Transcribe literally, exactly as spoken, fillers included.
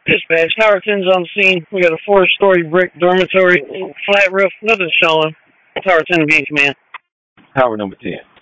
Dispatch, Tower ten's on scene. We got a four-story brick dormitory, flat roof, nothing showing. Tower ten to be in command. Tower number ten.